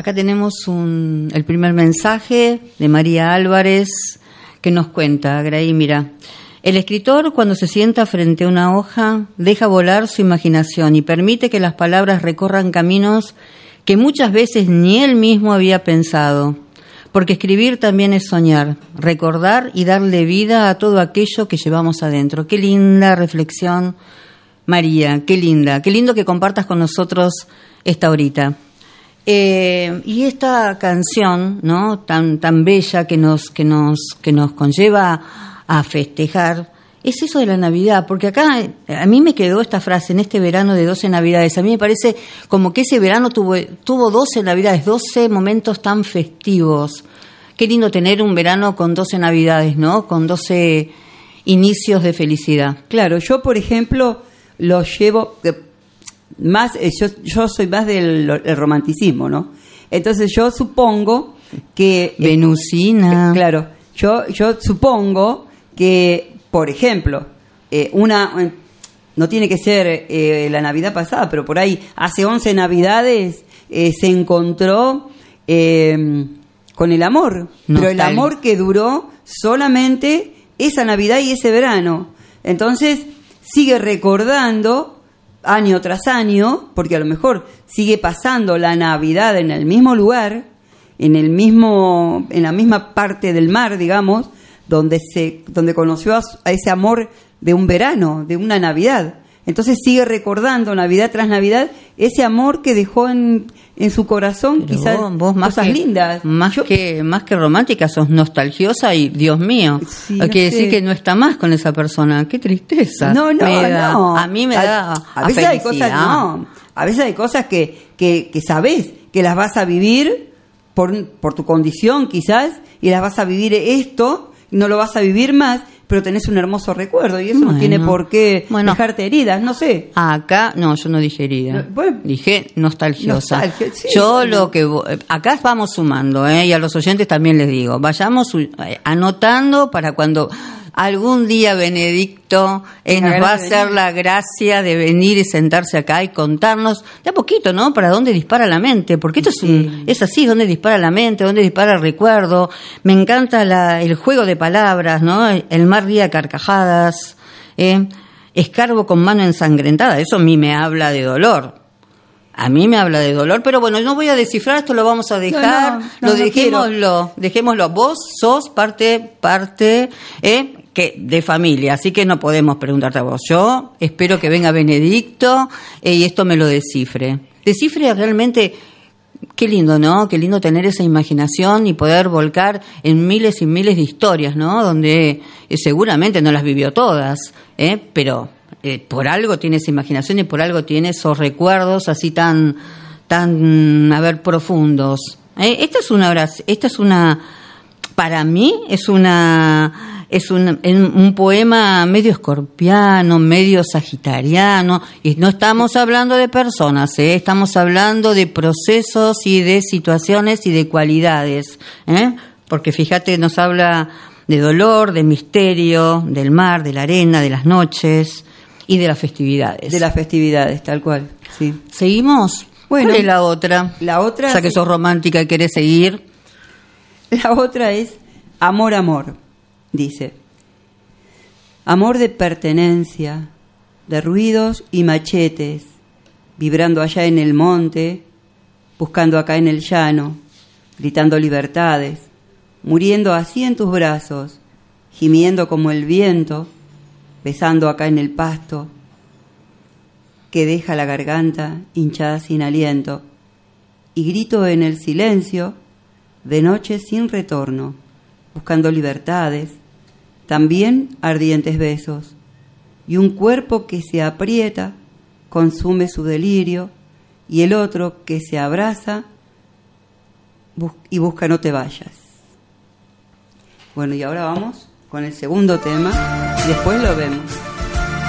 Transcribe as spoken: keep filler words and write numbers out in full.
Acá tenemos un, el primer mensaje de María Álvarez que nos cuenta, Graí, mira, el escritor cuando se sienta frente a una hoja deja volar su imaginación y permite que las palabras recorran caminos que muchas veces ni él mismo había pensado, porque escribir también es soñar, recordar y darle vida a todo aquello que llevamos adentro. Qué linda reflexión, María, qué linda, qué lindo que compartas con nosotros esta horita. Eh, y esta canción, ¿no?, tan tan bella que nos que nos que nos conlleva a festejar, es eso de la Navidad, porque acá a mí me quedó esta frase, en este verano de doce Navidades, a mí me parece como que ese verano tuvo tuvo doce Navidades, doce momentos tan festivos. Qué lindo tener un verano con doce Navidades, ¿no?, con doce inicios de felicidad. Claro, yo por ejemplo lo llevo más, yo, yo soy más del, del romanticismo, ¿no? Entonces yo supongo que... Venusina. Eh, claro, yo, yo supongo que, por ejemplo, eh, una... No tiene que ser eh, la Navidad pasada, pero por ahí hace once Navidades eh, se encontró eh, con el amor. No, pero el amor que duró solamente esa Navidad y ese verano. Entonces sigue recordando año tras año, porque a lo mejor sigue pasando la Navidad en el mismo lugar, en el mismo, en la misma parte del mar, digamos, donde se, donde conoció a, a ese amor de un verano, de una Navidad. Entonces sigue recordando Navidad tras Navidad ese amor que dejó en, en su corazón. Pero quizás vos, vos más cosas que, lindas. Más Yo, que más que romántica, sos nostalgiosa y Dios mío, sí, hay no que sé. decir que no está más con esa persona. Qué tristeza. No, no, me da, no. A mí me a, da a veces hay cosas, no. A veces hay cosas que que, que sabés que las vas a vivir por por tu condición quizás, y las vas a vivir esto, no lo vas a vivir más, pero tenés un hermoso recuerdo y eso bueno, no tiene por qué bueno, dejarte heridas, no sé. Acá, no, yo no dije herida, no, bueno, dije nostalgiosa. Nostalgia, sí, yo bueno. lo que... Acá vamos sumando, ¿eh? Y a los oyentes también les digo, vayamos anotando para cuando algún día Benedicto eh, nos va a hacer la gracia de venir y sentarse acá y contarnos de a poquito, ¿no? Para dónde dispara la mente, porque esto es, un, es así, dónde dispara la mente, dónde dispara el recuerdo. Me encanta la, el juego de palabras, ¿no? El mar ría carcajadas, eh, escarbo con mano ensangrentada, eso a mí me habla de dolor. A mí me habla de dolor, pero bueno, no voy a descifrar, esto lo vamos a dejar, no, no, no, lo dejémoslo, no dejémoslo. Vos sos parte, parte, eh, que de familia, así que no podemos preguntarte a vos. Yo espero que venga Benedicto eh, y esto me lo descifre. Descifre realmente, qué lindo, ¿no? Qué lindo tener esa imaginación y poder volcar en miles y miles de historias, ¿no? Donde eh, seguramente no las vivió todas, ¿eh? Pero eh, por algo tiene esa imaginación y por algo tiene esos recuerdos así tan, tan, a ver, profundos. ¿Eh? Esta es una oración, esta es una, para mí es una... Es un, un poema medio escorpiano, medio sagitariano, y no estamos hablando de personas, ¿eh? Estamos hablando de procesos y de situaciones y de cualidades, ¿eh? Porque fíjate, nos habla de dolor, de misterio, del mar, de la arena, de las noches y de las festividades. De las festividades, tal cual, sí. ¿Seguimos? Bueno, ¿cuál es la otra? La otra... O sea, que sí. sos romántica y querés seguir. La otra es Amor, Amor. Dice, amor de pertenencia, de ruidos y machetes, vibrando allá en el monte, buscando acá en el llano, gritando libertades, muriendo así en tus brazos, gimiendo como el viento, besando acá en el pasto, que deja la garganta hinchada sin aliento, y grito en el silencio, de noche sin retorno, buscando libertades, también ardientes besos, y un cuerpo que se aprieta, consume su delirio, y el otro que se abraza bus- y busca no te vayas. Bueno, y ahora vamos con el segundo tema, y después lo vemos.